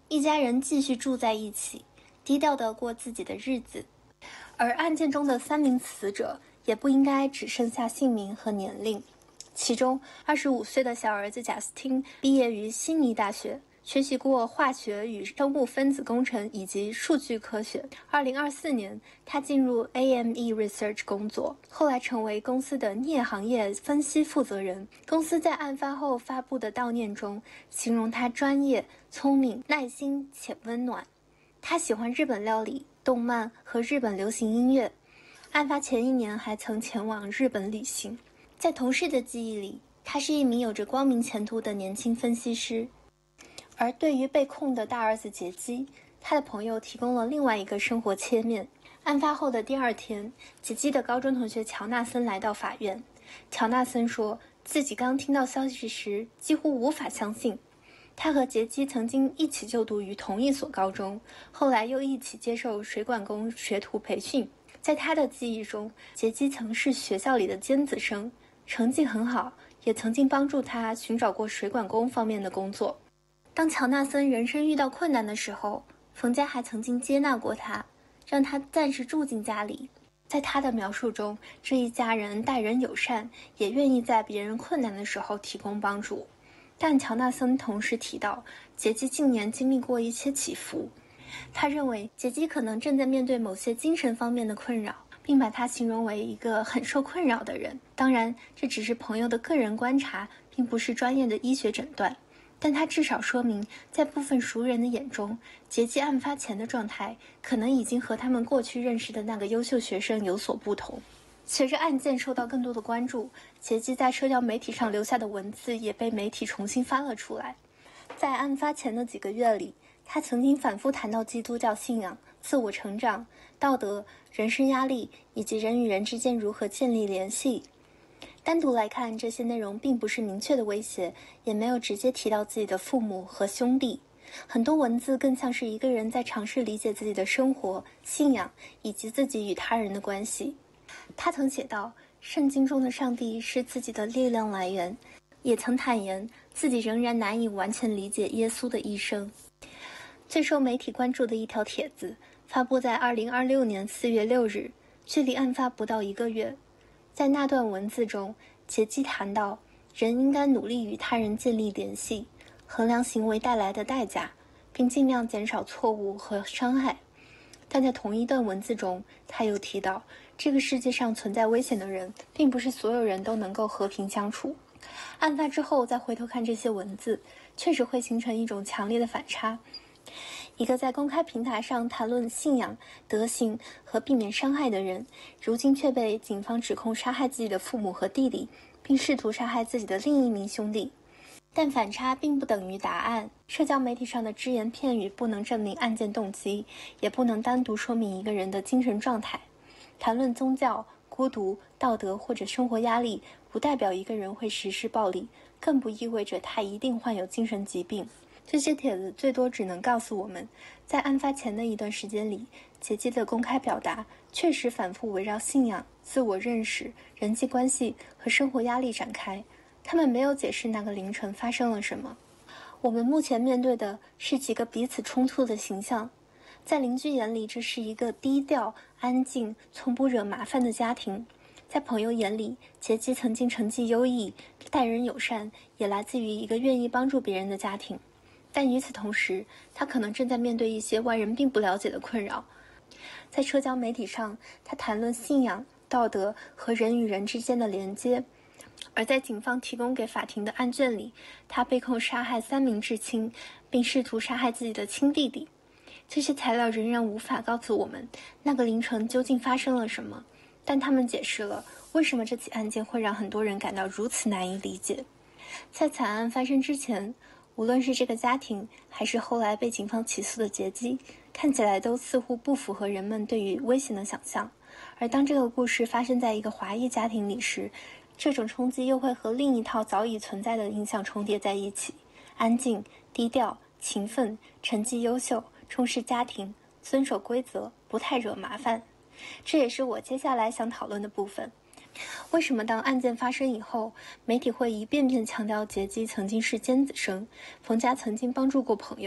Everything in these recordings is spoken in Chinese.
一家人继续住在一起，低调地过自己的日子。而案件中的3名死者也不应该只剩下姓名和年龄。其中25岁的小儿子贾斯汀毕业于悉尼大学，学习过化学与生物分子工程以及数据科学。2024年，他进入 AME Research 工作，后来成为公司的镍行业分析负责人。公司在案发后发布的悼念中，形容他专业、聪明、耐心且温暖。他喜欢日本料理、动漫和日本流行音乐。案发前1年还曾前往日本旅行。在同事的记忆里，他是一名有着光明前途的年轻分析师。而对于被控的大儿子杰基，他的朋友提供了另外一个生活切面。案发后的第2天，杰基的高中同学乔纳森来到法院。乔纳森说自己刚听到消息时几乎无法相信。他和杰基曾经一起就读于同一所高中，后来又一起接受水管工学徒培训。在他的记忆中，杰基曾是学校里的尖子生，成绩很好，也曾经帮助他寻找过水管工方面的工作。当乔纳森人生遇到困难的时候，冯家还曾经接纳过他，让他暂时住进家里。在他的描述中，这一家人待人友善，也愿意在别人困难的时候提供帮助。但乔纳森同时提到，杰基近年经历过一些起伏。他认为杰基可能正在面对某些精神方面的困扰，并把他形容为一个很受困扰的人。当然，这只是朋友的个人观察，并不是专业的医学诊断。但他至少说明，在部分熟人的眼中，杰基案发前的状态可能已经和他们过去认识的那个优秀学生有所不同。随着案件受到更多的关注，杰基在社交媒体上留下的文字也被媒体重新翻了出来。在案发前的几个月里，他曾经反复谈到基督教信仰、自我成长、道德、人生压力以及人与人之间如何建立联系。单独来看，这些内容并不是明确的威胁，也没有直接提到自己的父母和兄弟。很多文字更像是一个人在尝试理解自己的生活、信仰以及自己与他人的关系。他曾写道，圣经中的上帝是自己的力量来源，也曾坦言自己仍然难以完全理解耶稣的一生。最受媒体关注的一条帖子发布在2026年4月6日，距离案发不到1个月。在那段文字中，杰基谈到人应该努力与他人建立联系，衡量行为带来的代价，并尽量减少错误和伤害。但在同一段文字中，他又提到这个世界上存在危险的人，并不是所有人都能够和平相处。案发之后再回头看这些文字，确实会形成一种强烈的反差。一个在公开平台上谈论信仰、德行和避免伤害的人，如今却被警方指控杀害自己的父母和弟弟，并试图杀害自己的另一名兄弟。但反差并不等于答案。社交媒体上的只言片语不能证明案件动机，也不能单独说明一个人的精神状态。谈论宗教、孤独、道德或者生活压力，不代表一个人会实施暴力，更不意味着他一定患有精神疾病。这些帖子最多只能告诉我们，在案发前的一段时间里，杰基的公开表达确实反复围绕信仰、自我认识、人际关系和生活压力展开。他们没有解释那个凌晨发生了什么。我们目前面对的是几个彼此冲突的形象。在邻居眼里，这是一个低调、安静、从不惹麻烦的家庭；在朋友眼里，杰基曾经成绩优异、待人友善，也来自于一个愿意帮助别人的家庭。但与此同时，他可能正在面对一些外人并不了解的困扰。在社交媒体上，他谈论信仰、道德和人与人之间的连接；而在警方提供给法庭的案卷里，他被控杀害3名至亲，并试图杀害自己的亲弟弟。这些材料仍然无法告诉我们那个凌晨究竟发生了什么，但他们解释了为什么这起案件会让很多人感到如此难以理解。在惨案发生之前，无论是这个家庭，还是后来被警方起诉的杰基，看起来都似乎不符合人们对于危险的想象。而当这个故事发生在一个华裔家庭里时，这种冲击又会和另一套早已存在的印象重叠在一起：安静、低调、勤奋、成绩优秀、重视家庭、遵守规则、不太惹麻烦。这也是我接下来想讨论的部分。为什么当案件发生以后，媒体会一遍遍强调杰基曾经是尖子生，冯家曾经帮助过朋友，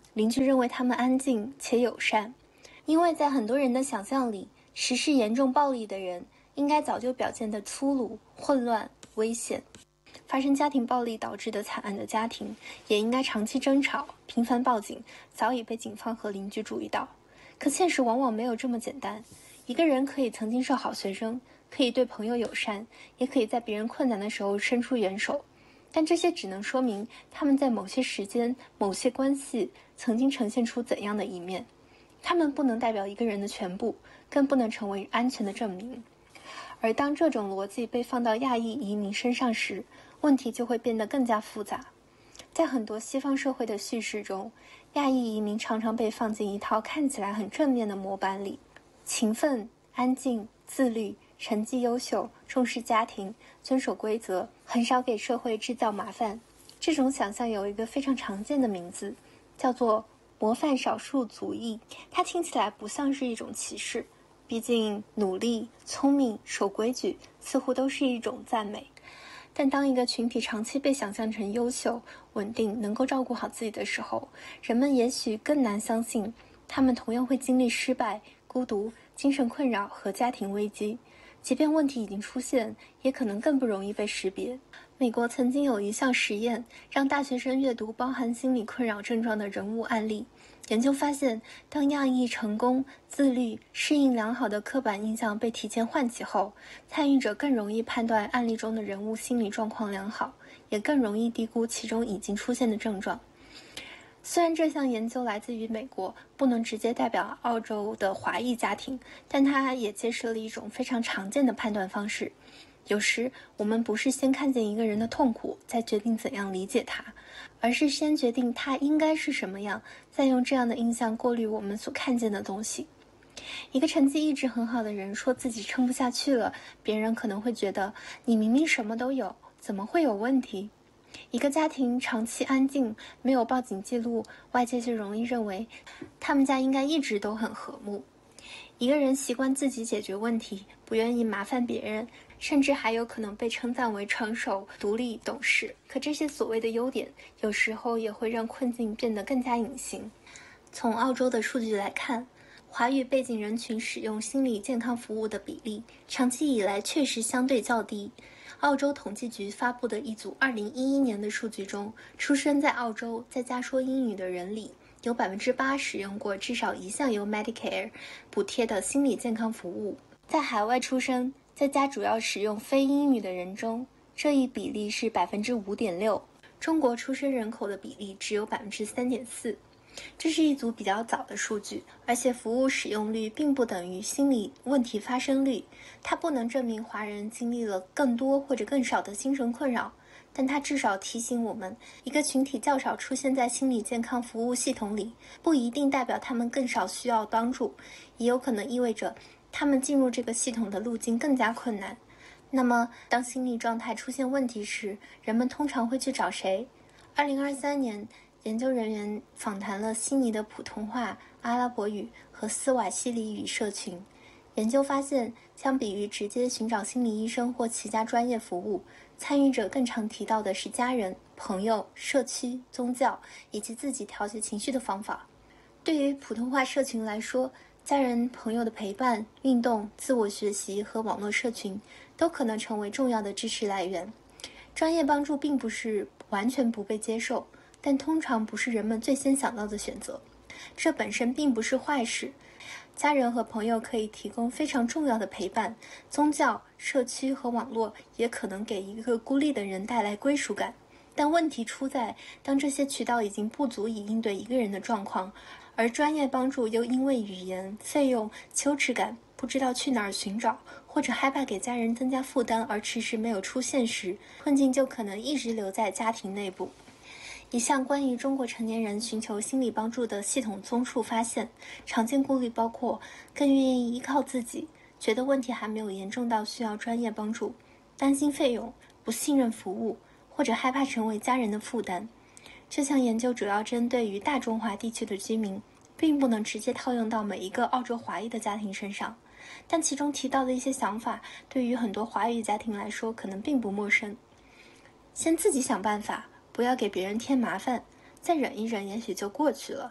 邻居认为他们安静且友善，因为在很多人的想象里，实施严重暴力的人应该早就表现得粗鲁、混乱、危险。发生家庭暴力导致的惨案的家庭，也应该长期争吵、频繁报警，早已被警方和邻居注意到。可现实往往没有这么简单。一个人可以曾经是好学生，可以对朋友友善，也可以在别人困难的时候伸出援手，但这些只能说明他们在某些时间、某些关系曾经呈现出怎样的一面。他们不能代表一个人的全部，更不能成为安全的证明。而当这种逻辑被放到亚裔移民身上时，问题就会变得更加复杂。在很多西方社会的叙事中，亚裔移民常常被放进一套看起来很正面的模板里：勤奋、安静、自律、成绩优秀、重视家庭、遵守规则，很少给社会制造麻烦。这种想象有一个非常常见的名字，叫做模范少数族裔。它听起来不像是一种歧视，毕竟努力、聪明、守规矩似乎都是一种赞美。但当一个群体长期被想象成优秀、稳定、能够照顾好自己的时候，人们也许更难相信他们同样会经历失败、孤独、精神困扰和家庭危机。即便问题已经出现，也可能更不容易被识别。美国曾经有一项实验，让大学生阅读包含心理困扰症状的人物案例。研究发现，当亚裔成功、自律、适应良好的刻板印象被提前唤起后，参与者更容易判断案例中的人物心理状况良好，也更容易低估其中已经出现的症状。虽然这项研究来自于美国，不能直接代表澳洲的华裔家庭，但它也揭示了一种非常常见的判断方式。有时我们不是先看见一个人的痛苦，再决定怎样理解他，而是先决定他应该是什么样，再用这样的印象过滤我们所看见的东西。一个成绩一直很好的人说自己撑不下去了，别人可能会觉得你明明什么都有，怎么会有问题？一个家庭长期安静，没有报警记录，外界就容易认为他们家应该一直都很和睦。一个人习惯自己解决问题，不愿意麻烦别人，甚至还有可能被称赞为成熟、独立、懂事。可这些所谓的优点，有时候也会让困境变得更加隐形。从澳洲的数据来看，华语背景人群使用心理健康服务的比例，长期以来确实相对较低。澳洲统计局发布的一组2011年的数据中，出生在澳洲在家说英语的人里，有8%使用过至少一项由 Medicare 补贴的心理健康服务。在海外出生，在家主要使用非英语的人中，这一比例是5.6%。中国出生人口的比例只有3.4%。这是一组比较早的数据，而且服务使用率并不等于心理问题发生率。它不能证明华人经历了更多或者更少的精神困扰，但它至少提醒我们，一个群体较少出现在心理健康服务系统里，不一定代表他们更少需要帮助，也有可能意味着他们进入这个系统的路径更加困难。那么，当心理状态出现问题时，人们通常会去找谁？2023年，研究人员访谈了悉尼的普通话、阿拉伯语和斯瓦希里语社群。研究发现，相比于直接寻找心理医生或其他专业服务，参与者更常提到的是家人、朋友、社区、宗教以及自己调节情绪的方法。对于普通话社群来说，家人、朋友的陪伴、运动、自我学习和网络社群都可能成为重要的支持来源。专业帮助并不是完全不被接受，但通常不是人们最先想到的选择。这本身并不是坏事。家人和朋友可以提供非常重要的陪伴，宗教、社区和网络也可能给一个孤立的人带来归属感。但问题出在，当这些渠道已经不足以应对一个人的状况，而专业帮助又因为语言、费用、羞耻感，不知道去哪儿寻找，或者害怕给家人增加负担而迟迟没有出现时，困境就可能一直留在家庭内部。一项关于中国成年人寻求心理帮助的系统综述发现，常见顾虑包括更愿意依靠自己，觉得问题还没有严重到需要专业帮助，担心费用，不信任服务，或者害怕成为家人的负担。这项研究主要针对于大中华地区的居民，并不能直接套用到每一个澳洲华裔的家庭身上，但其中提到的一些想法，对于很多华语家庭来说可能并不陌生。先自己想办法，不要给别人添麻烦，再忍一忍，也许就过去了。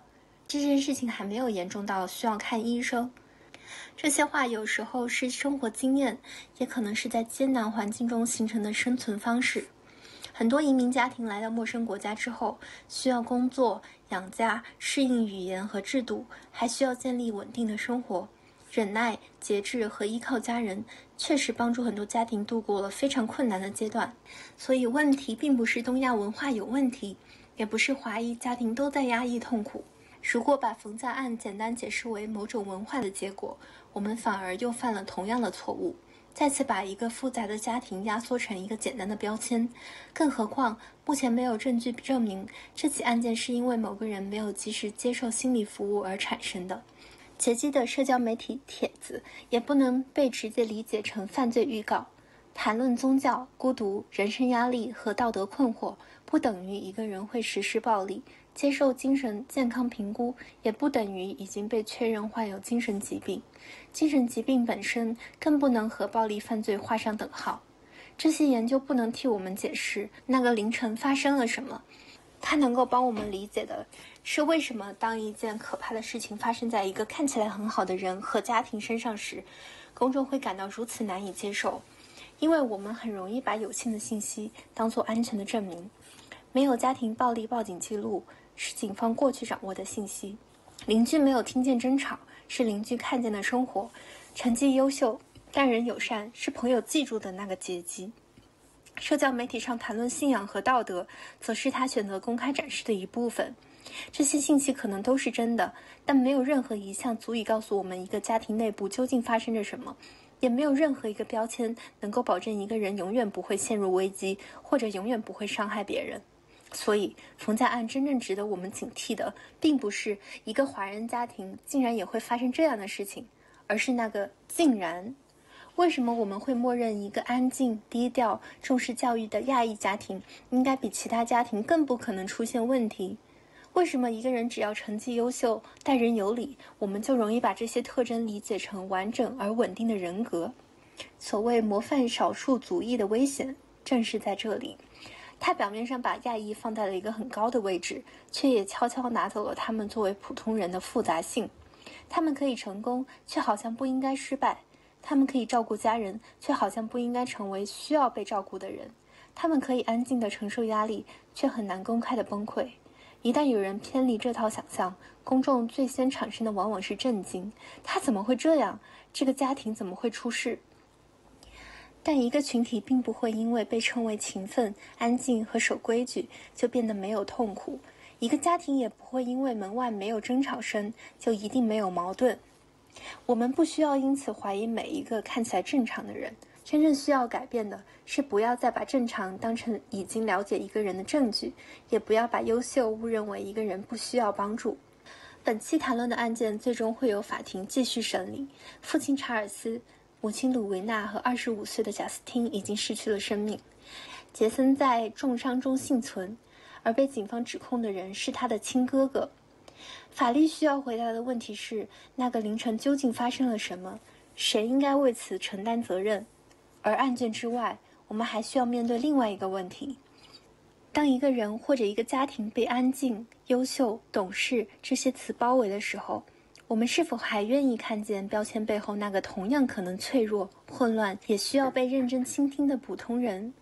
这件事情还没有严重到需要看医生。这些话有时候是生活经验，也可能是在艰难环境中形成的生存方式。很多移民家庭来到陌生国家之后，需要工作、养家、适应语言和制度，还需要建立稳定的生活。忍耐、节制和依靠家人，确实帮助很多家庭度过了非常困难的阶段。所以问题并不是东亚文化有问题，也不是华裔家庭都在压抑痛苦。如果把冯家案简单解释为某种文化的结果，我们反而又犯了同样的错误，再次把一个复杂的家庭压缩成一个简单的标签。更何况目前没有证据证明这起案件是因为某个人没有及时接受心理服务而产生的。劫机的社交媒体帖子也不能被直接理解成犯罪预告。谈论宗教、孤独、人生压力和道德困惑，不等于一个人会实施暴力。接受精神健康评估也不等于已经被确认患有精神疾病。精神疾病本身更不能和暴力犯罪画上等号。这些研究不能替我们解释那个凌晨发生了什么，它能够帮我们理解的是为什么当一件可怕的事情发生在一个看起来很好的人和家庭身上时，公众会感到如此难以接受。因为我们很容易把有限的信息当作安全的证明。没有家庭暴力报警记录是警方过去掌握的信息，邻居没有听见争吵是邻居看见的生活，成绩优秀待人友善是朋友记住的那个阶级。社交媒体上谈论信仰和道德，则是他选择公开展示的一部分。这些信息可能都是真的，但没有任何一项足以告诉我们一个家庭内部究竟发生着什么，也没有任何一个标签能够保证一个人永远不会陷入危机，或者永远不会伤害别人。所以冯家案真正值得我们警惕的，并不是一个华人家庭竟然也会发生这样的事情，而是那个竟然。为什么我们会默认一个安静、低调、重视教育的亚裔家庭应该比其他家庭更不可能出现问题？为什么一个人只要成绩优秀、待人有礼，我们就容易把这些特征理解成完整而稳定的人格？所谓模范少数族裔的危险，正是在这里。他表面上把亚裔放在了一个很高的位置，却也悄悄拿走了他们作为普通人的复杂性。他们可以成功，却好像不应该失败；他们可以照顾家人，却好像不应该成为需要被照顾的人；他们可以安静地承受压力，却很难公开地崩溃。一旦有人偏离这套想象，公众最先产生的往往是震惊：他怎么会这样？这个家庭怎么会出事？但一个群体并不会因为被称为勤奋、安静和守规矩就变得没有痛苦，一个家庭也不会因为门外没有争吵声就一定没有矛盾。我们不需要因此怀疑每一个看起来正常的人，真正需要改变的是不要再把正常当成已经了解一个人的证据，也不要把优秀误认为一个人不需要帮助。本期谈论的案件最终会由法庭继续审理。父亲查尔斯、母亲鲁维娜和25岁的贾斯汀已经失去了生命。杰森在重伤中幸存，而被警方指控的人是他的亲哥哥。法律需要回答的问题是，那个凌晨究竟发生了什么？谁应该为此承担责任？而案件之外，我们还需要面对另外一个问题：当一个人或者一个家庭被安静、优秀、懂事这些词包围的时候，我们是否还愿意看见标签背后那个同样可能脆弱、混乱，也需要被认真倾听的普通人？